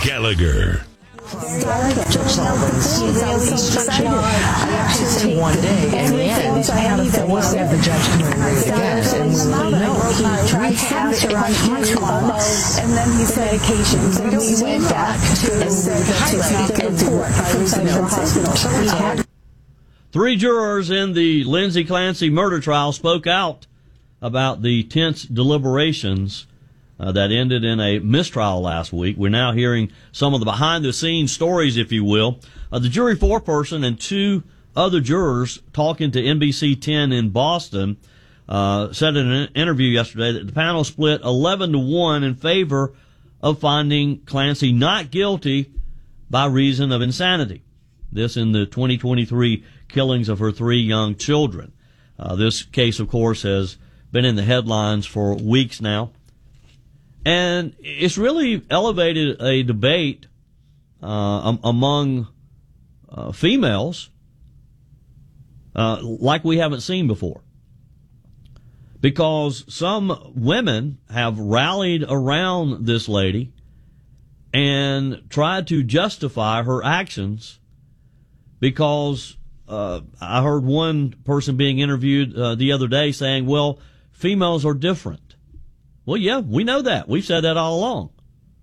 Gallagher. Judge Sullivan's I actually said one day, in the end, there was the judge coming ready to guess, and he tried to answer on his and then he said medications, and we went back to and said that he's not guilty by reason of hospital. 3 jurors in the Lindsay Clancy murder trial spoke out about the tense deliberations that ended in a mistrial last week. We're now hearing some of the behind-the-scenes stories, if you will. The jury foreperson and 2 other jurors talking to NBC 10 in Boston said in an interview yesterday that the panel split 11-1 in favor of finding Clancy not guilty by reason of insanity. This in the 2023 killings of her 3 young children. This case, of course, has been in the headlines for weeks now. And it's really elevated a debate among females like we haven't seen before. Because some women have rallied around this lady and tried to justify her actions because I heard one person being interviewed the other day saying, well, females are different. Well, yeah, we know that. We've said that all along.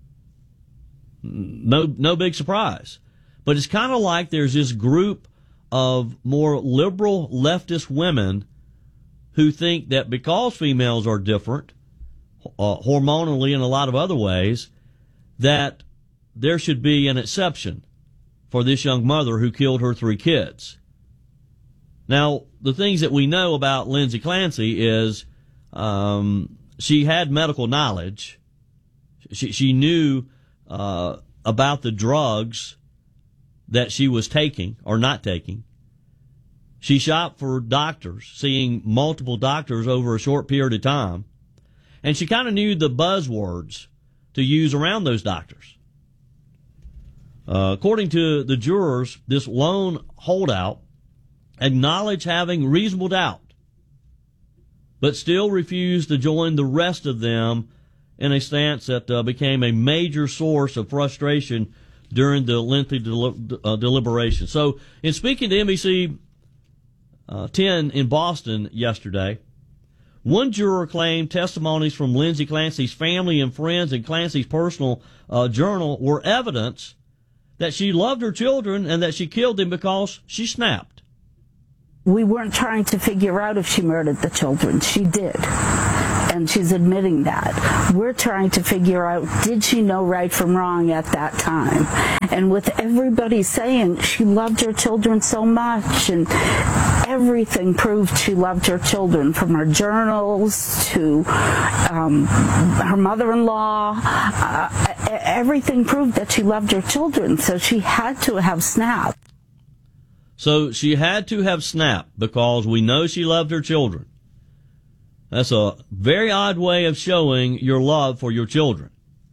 No big surprise. But it's kind of like there's this group of more liberal leftist women who think that because females are different, hormonally and a lot of other ways, that there should be an exception for this young mother who killed her 3 kids. Now, the things that we know about Lindsay Clancy is she had medical knowledge. She knew about the drugs that she was taking or not taking. She shopped for doctors, seeing multiple doctors over a short period of time. And she kind of knew the buzzwords to use around those doctors. According to the jurors, this lone holdout acknowledged having reasonable doubt, but still refused to join the rest of them in a stance that became a major source of frustration during the lengthy deliberation. So, in speaking to NBC 10 in Boston yesterday, one juror claimed testimonies from Lindsay Clancy's family and friends and Clancy's personal journal were evidence that she loved her children and that she killed them because she snapped. We weren't trying to figure out if she murdered the children. She did. And she's admitting that. We're trying to figure out, did she know right from wrong at that time? And with everybody saying she loved her children so much, and everything proved she loved her children, from her journals to her mother-in-law. Everything proved that she loved her children, so she had to have snapped. So she had to have snapped because we know she loved her children. That's a very odd way of showing your love for your children.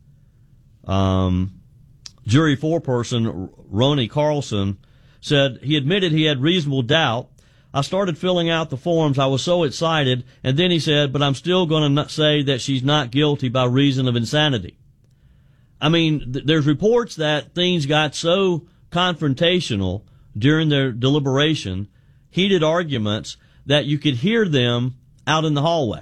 Jury foreperson Ronnie Carlson said he admitted he had reasonable doubt. I started filling out the forms. I was so excited. And then he said, but I'm still going to say that she's not guilty by reason of insanity. I mean, there's reports that things got so confrontational during their deliberation, heated arguments, that you could hear them out in the hallway.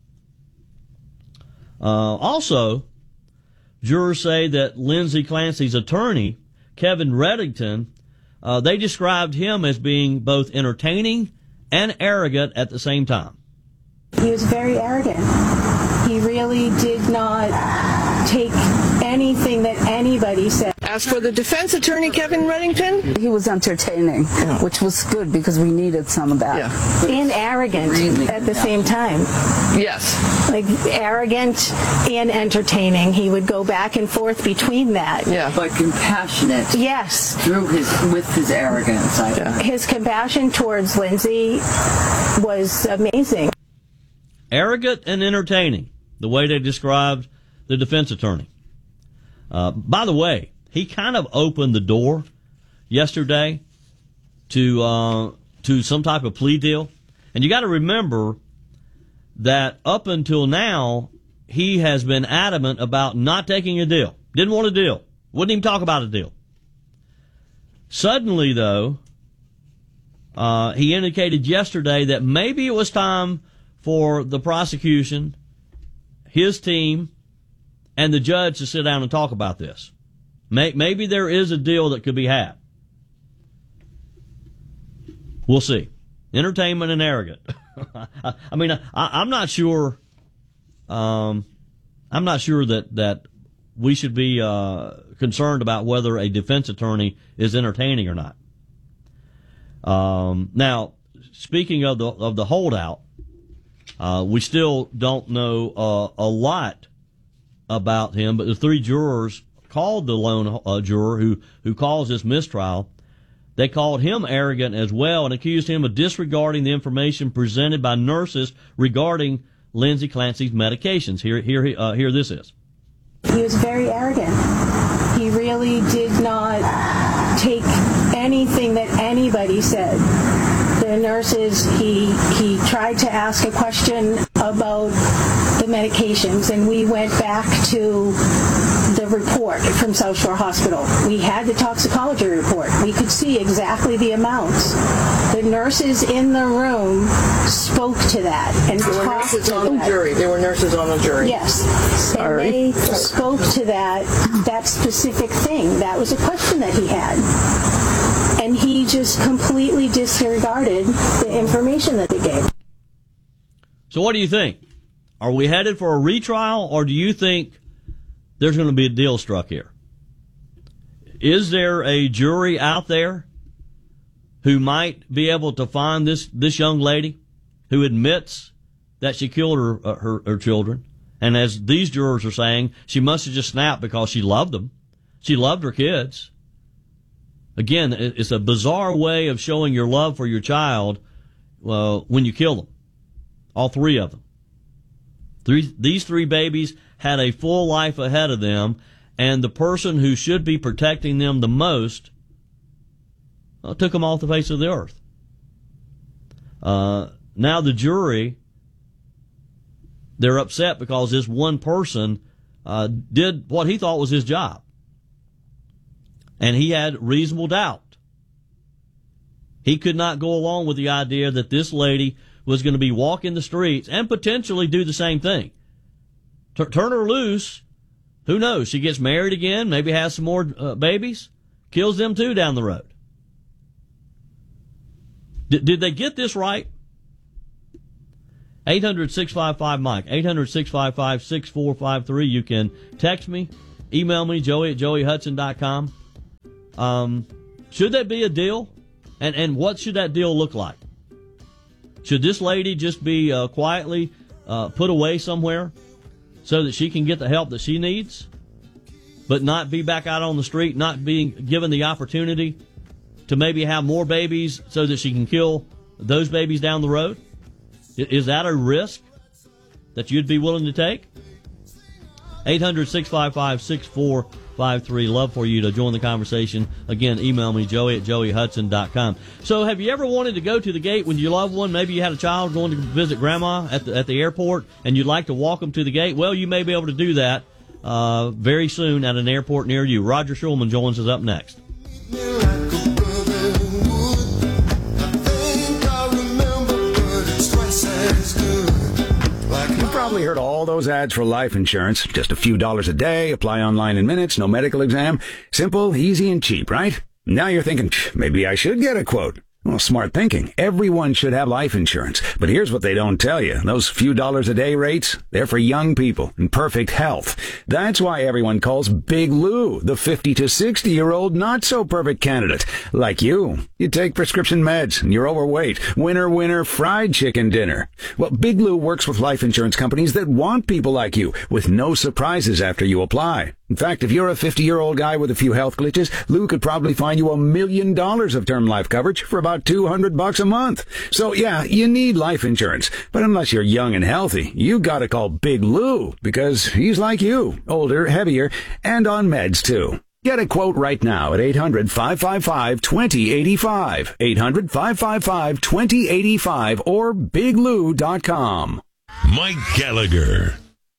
Also, jurors say that Lindsay Clancy's attorney, Kevin Reddington, they described him as being both entertaining and arrogant at the same time. He was very arrogant. He really did not take anything that anybody said. As for the defense attorney, Kevin Reddington, he was entertaining, which was good because we needed some of that. Yeah. And arrogant at the same time. Yes. Like arrogant and entertaining. He would go back and forth between that. Yeah. But compassionate. Yes. With his arrogance. His compassion towards Lindsay was amazing. Arrogant and entertaining, the way they described the defense attorney. By the way, he kind of opened the door yesterday to some type of plea deal. And you got to remember that up until now, he has been adamant about not taking a deal. Didn't want a deal. Wouldn't even talk about a deal. Suddenly, though, he indicated yesterday that maybe it was time for the prosecution, his team, and the judge to sit down and talk about this. Maybe there is a deal that could be had. We'll see. Entertainment and arrogant. I mean, I'm not sure. I'm not sure that we should be concerned about whether a defense attorney is entertaining or not. Now, speaking of the holdout, we still don't know a lot about him. But the three jurors called the lone juror who caused this mistrial. They called him arrogant as well and accused him of disregarding the information presented by nurses regarding Lindsay Clancy's medications. Here this is. He was very arrogant. He really did not take anything that anybody said. The nurses, he tried to ask a question about the medications, and we went back to the report from South Shore Hospital. We had the toxicology report. We could see exactly the amounts. The nurses in the room spoke to that and There were talked nurses to on that. the jury. There were nurses on the jury. Yes. Sorry. And they spoke to that specific thing. That was a question that he had. And he just completely disregarded the information that they gave. So what do you think? Are we headed for a retrial, or do you think there's going to be a deal struck here? Is there a jury out there who might be able to find this young lady who admits that she killed her children? And as these jurors are saying, she must have just snapped because she loved them. She loved her kids. Again, it's a bizarre way of showing your love for your child when you kill them. All three of them. These three babies had a full life ahead of them, and the person who should be protecting them the most took them off the face of the earth. Now the jury, they're upset because this one person did what he thought was his job. And he had reasonable doubt. He could not go along with the idea that this lady was going to be walking the streets and potentially do the same thing. Turn her loose. Who knows? She gets married again, maybe has some more babies, kills them too down the road. Did they get this right? 800-655-MIKE, 800-655-6453. You can text me, email me, joey@joeyhudson.com. Should there be a deal? And what should that deal look like? Should this lady just be quietly put away somewhere so that she can get the help that she needs, but not be back out on the street, not being given the opportunity to maybe have more babies so that she can kill those babies down the road? Is that a risk that you'd be willing to take? 800-655-6453. Love for you to join the conversation. Again, email me, joey@joeyhudson.com. So have you ever wanted to go to the gate with your loved one? Maybe you had a child going to visit grandma at the airport and you'd like to walk them to the gate? Well, you may be able to do that very soon at an airport near you. Roger Shulman joins us up next. You've probably heard all those ads for life insurance. Just a few dollars a day, apply online in minutes, no medical exam. Simple, easy, and cheap, right? Now you're thinking, maybe I should get a quote. Well, smart thinking. Everyone should have life insurance. But here's what they don't tell you. Those few dollars a day rates, they're for young people in perfect health. That's why everyone calls Big Lou the 50 to 60-year-old not-so-perfect candidate. Like you. You take prescription meds and you're overweight. Winner, fried chicken dinner. Well, Big Lou works with life insurance companies that want people like you with no surprises after you apply. In fact, if you're a 50-year-old guy with a few health glitches, Lou could probably find you $1 million of term life coverage for about $200 a month. So yeah, you need life insurance. But unless you're young and healthy, you gotta call Big Lou because he's like you, older, heavier, and on meds too. Get a quote right now at 800-555-2085, 800-555-2085, or biglou.com. Mike Gallagher.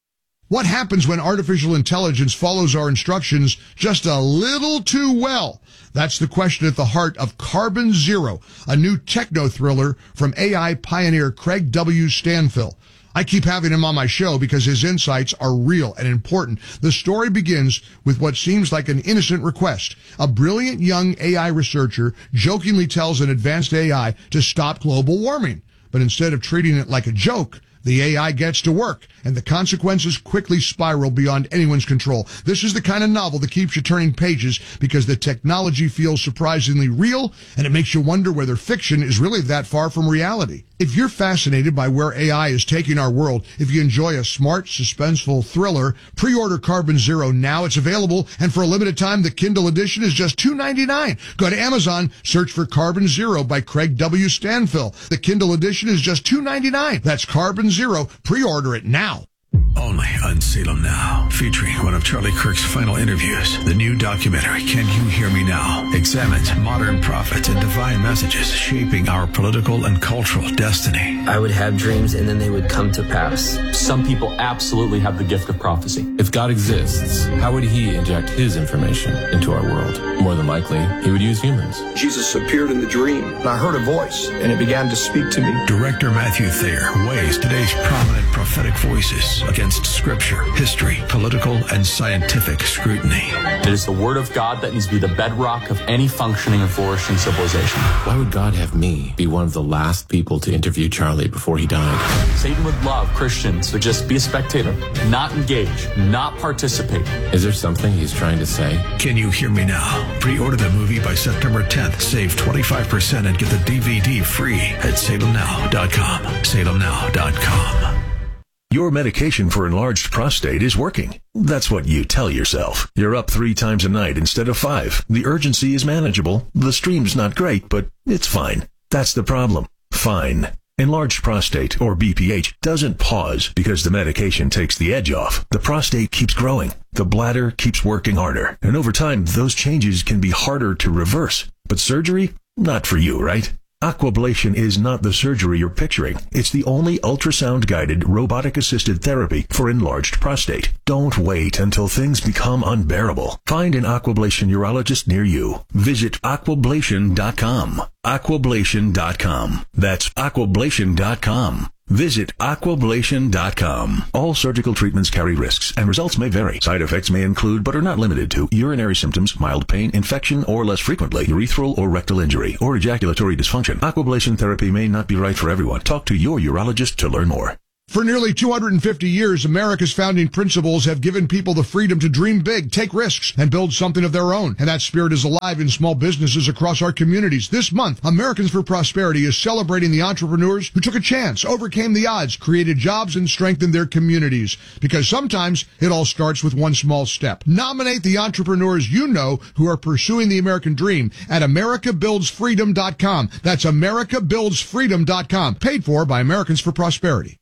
What happens when artificial intelligence follows our instructions just a little too well? That's the question at the heart of Carbon Zero, a new techno-thriller from AI pioneer Craig W. Stanfill. I keep having him on my show because his insights are real and important. The story begins with what seems like an innocent request. A brilliant young AI researcher jokingly tells an advanced AI to stop global warming. But instead of treating it like a joke, the AI gets to work, and the consequences quickly spiral beyond anyone's control. This is the kind of novel that keeps you turning pages because the technology feels surprisingly real, and it makes you wonder whether fiction is really that far from reality. If you're fascinated by where AI is taking our world, if you enjoy a smart, suspenseful thriller, pre-order Carbon Zero now. It's available, and for a limited time, the Kindle edition is just $2.99. Go to Amazon, search for Carbon Zero by Craig W. Stanfill. The Kindle edition is just $2.99. That's Carbon Zero. Pre-order it now. Only on Salem Now, featuring one of Charlie Kirk's final interviews. The new documentary, Can You Hear Me Now?, examines modern prophets and divine messages shaping our political and cultural destiny. I would have dreams and then they would come to pass. Some people absolutely have the gift of prophecy. If God exists, how would he inject his information into our world? More than likely, he would use humans. Jesus appeared in the dream, and I heard a voice, and it began to speak to me. Director Matthew Thayer weighs today's prominent prophetic voices against scripture, history, political, and scientific scrutiny. It is the word of God that needs to be the bedrock of any functioning and flourishing civilization. Why would God have me be one of the last people to interview Charlie before he died? Satan would love Christians to just be a spectator, not engage, not participate. Is there something he's trying to say? Can You Hear Me Now? Pre-order the movie by September 10th. Save 25% and get the DVD free at salemnow.com. salemnow.com. Your medication for enlarged prostate is working. That's what you tell yourself. You're up 3 times a night instead of 5. The urgency is manageable. The stream's not great, but it's fine. That's the problem. Fine. Enlarged prostate, or BPH, doesn't pause because the medication takes the edge off. The prostate keeps growing. The bladder keeps working harder. And over time, those changes can be harder to reverse. But surgery? Not for you, right? Aquablation is not the surgery you're picturing. It's the only ultrasound-guided, robotic-assisted therapy for enlarged prostate. Don't wait until things become unbearable. Find an Aquablation urologist near you. Visit aquablation.com. Aquablation.com. That's aquablation.com. Visit aquablation.com. All surgical treatments carry risks, and results may vary. Side effects may include, but are not limited to, urinary symptoms, mild pain, infection, or less frequently, urethral or rectal injury, or ejaculatory dysfunction. Aquablation therapy may not be right for everyone. Talk to your urologist to learn more. For nearly 250 years, America's founding principles have given people the freedom to dream big, take risks, and build something of their own. And that spirit is alive in small businesses across our communities. This month, Americans for Prosperity is celebrating the entrepreneurs who took a chance, overcame the odds, created jobs, and strengthened their communities. Because sometimes it all starts with one small step. Nominate the entrepreneurs you know who are pursuing the American dream at americabuildsfreedom.com. That's americabuildsfreedom.com. Paid for by Americans for Prosperity.